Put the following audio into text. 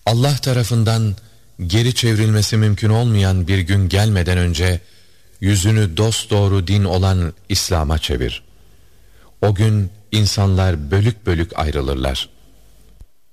Allah tarafından geri çevrilmesi mümkün olmayan bir gün gelmeden önce yüzünü dosdoğru din olan İslam'a çevir. O gün insanlar bölük bölük ayrılırlar.